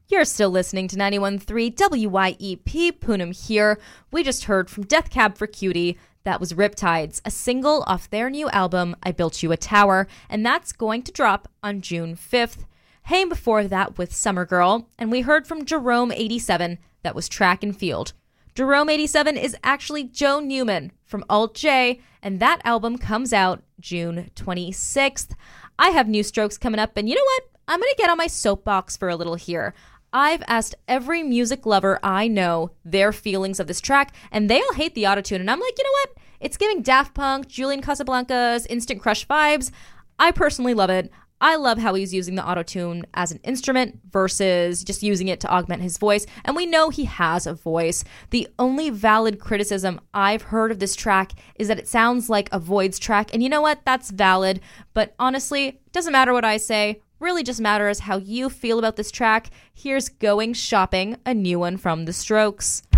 You're still listening to 91.3 WYEP, Poonam here. We just heard from Death Cab for Cutie. That was Riptides, a single off their new album, I Built You a Tower, and that's going to drop on June 5th. Hey, before that with Summer Girl, and we heard from Jerome 87, that was Track and Field. Jerome 87 is actually Joe Newman from Alt J, and that album comes out June 26th. I have New Strokes coming up, and you know what? I'm going to get on my soapbox for a little here. I've asked every music lover I know their feelings of this track, and they all hate the autotune. And I'm like, you know what? It's giving Daft Punk, Julian Casablancas, Instant Crush vibes. I personally love it. I love how he's using the autotune as an instrument versus just using it to augment his voice. And we know he has a voice. The only valid criticism I've heard of this track is that it sounds like a Voids track. And you know what? That's valid. But honestly, it doesn't matter what I say. Really just matters how you feel about this track. Here's Going Shopping, a new one from The Strokes.